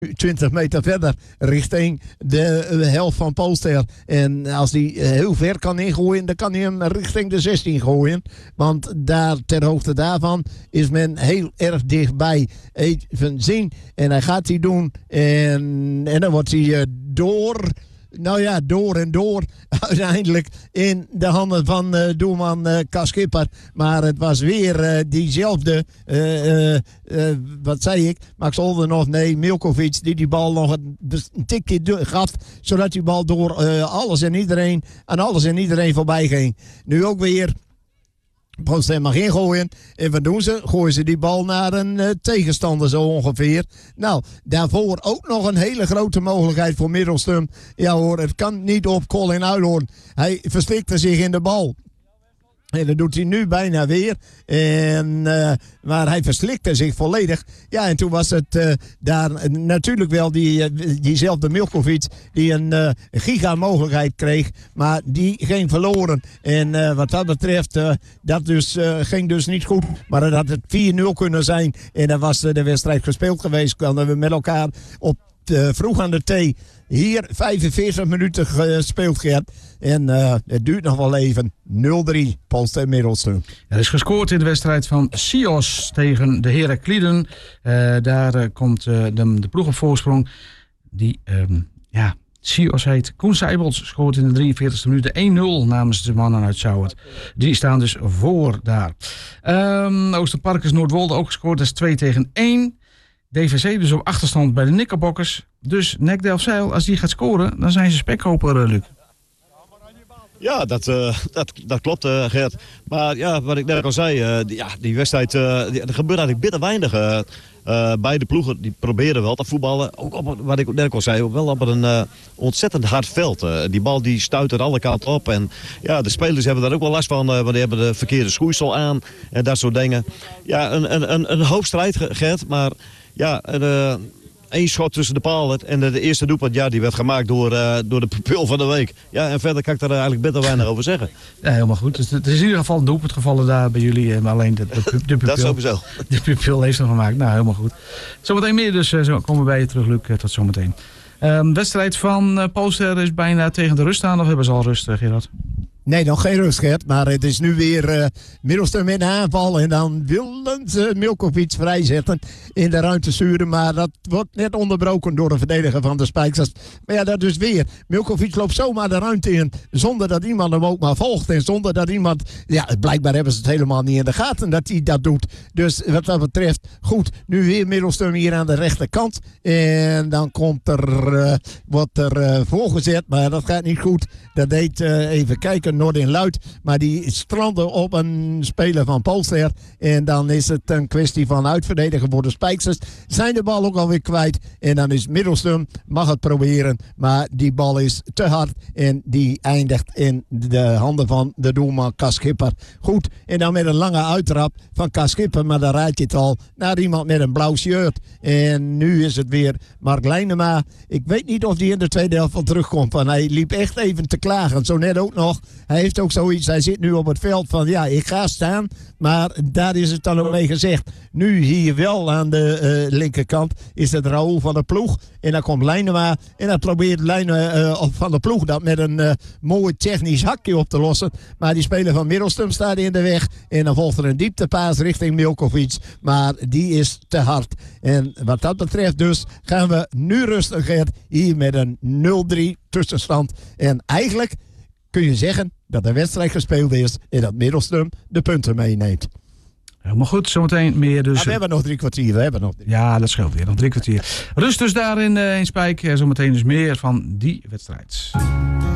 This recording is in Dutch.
20 meter verder richting de helft van Polster. En als hij heel ver kan ingooien, dan kan hij hem richting de 16 gooien. Want daar ter hoogte daarvan is men heel erg dichtbij. Even zien. En hij gaat die doen. En dan wordt hij door en door. Uiteindelijk in de handen van doelman Cas Schipper. Maar het was weer diezelfde, wat zei ik? Max Oldenhoff, nee, Milkovic, die bal nog een tikje gaf. Zodat die bal door alles en iedereen voorbij ging. Nu ook weer. Polster mag ingooien. En wat doen ze? Gooien ze die bal naar een tegenstander zo ongeveer. Nou, daarvoor ook nog een hele grote mogelijkheid voor Middelstum. Ja hoor, het kan niet op Colin Uilhoorn. Hij verstikte zich in de bal. En dat doet hij nu bijna weer. Maar hij verslikte zich volledig. Ja, en toen was het daar natuurlijk wel diezelfde Milkovic die een giga-mogelijkheid kreeg. Maar die ging verloren. En wat dat betreft, dat ging dus niet goed. Maar dat had het 4-0 kunnen zijn. En dan was de wedstrijd gespeeld geweest. Konden we met elkaar op vroeg aan de thee. Hier 45 minuten gespeeld, Gert. En het duurt nog wel even. 0-3, Polster Middelstum. Er is gescoord in de wedstrijd van Sios tegen de Herakliden. Daar komt de ploeg op voorsprong. Sios heet. Koen Seibels scoort in de 43e minuut 1-0 namens de mannen uit Sauwerd. Die staan dus voor daar. Oosterparkers Noordwolde ook gescoord. Dat is 2 tegen 1. DVC dus op achterstand bij de Knickerbockers. Dus Nek Delfzijl, als die gaat scoren, dan zijn ze spekkoper, Luc. Ja, dat klopt, Gert. Maar ja, wat ik net al zei, die wedstrijd, er gebeurt eigenlijk bitter weinig. Beide ploegen die proberen wel te voetballen. Ook op, wat ik net al zei, wel op een ontzettend hard veld. Die bal die stuit er alle kanten op. En ja, de spelers hebben daar ook wel last van. Want die hebben de verkeerde schoeisel aan en dat soort dingen. Ja, een hoofdstrijd, Gert. Maar ja, één schot tussen de palen. En de eerste doelpunt, ja, die werd gemaakt door de pupil van de week. Ja, en verder kan ik daar eigenlijk bitter weinig over zeggen. Ja, helemaal goed. Dus het is in ieder geval een doelpunt gevallen daar bij jullie. Maar alleen de pupil. Dat sowieso. De pupil heeft hem gemaakt. Nou, helemaal goed. Zometeen meer, dus zo komen we bij je terug, Luc. Tot zometeen. Wedstrijd van Polster is bijna tegen de rust aan. Of hebben ze al rust, Gerard? Nee, nog geen rust, Gert. Maar het is nu weer Middelstum in de aanval. En dan willen ze Milkovic vrijzetten in de ruimte sturen. Maar dat wordt net onderbroken door de verdediger van de Spijkers. Maar ja, dat is weer. Milkovic loopt zomaar de ruimte in. Zonder dat iemand hem ook maar volgt. En zonder dat iemand... Ja, blijkbaar hebben ze het helemaal niet in de gaten dat hij dat doet. Dus wat dat betreft, goed. Nu weer Middelstum hier aan de rechterkant. En dan wordt er voorgezet. Maar dat gaat niet goed. Dat deed, even kijken, Noordin Luit. Maar die strandde op een speler van Polster. En dan is het een kwestie van uitverdedigen voor de Spijkers. Zijn de bal ook alweer kwijt. En dan is Middelstum, mag het proberen. Maar die bal is te hard. En die eindigt in de handen van de doelman Cas Schipper. Goed. En dan met een lange uittrap van Cas Schipper. Maar dan raad je het al naar iemand met een blauw shirt. En nu is het weer Mark Leinema. Ik weet niet of hij in de tweede helft van terugkomt. Want hij liep echt even te klagen. Zo net ook nog. Hij heeft ook zoiets. Hij zit nu op het veld van ja, ik ga staan. Maar daar is het dan ook mee gezegd. Nu hier wel aan de linkerkant is het Raoul van de ploeg. En dan komt Leinema. En dan probeert van de ploeg dat met een mooi technisch hakje op te lossen. Maar die speler van Middelstum staat in de weg. En dan volgt er een dieptepaas richting Milkovic. Maar die is te hard. En wat dat betreft dus gaan we nu rustig, Gert, hier met een 0-3 tussenstand. En eigenlijk kun je zeggen dat de wedstrijd gespeeld is en dat Middelstum de punten meeneemt. Helemaal goed, zometeen meer dus. We hebben nog 3 kwartier. Ja, dat scheelt weer, nog 3 kwartier. Rust dus daar in Spijk. Zometeen dus meer van die wedstrijd.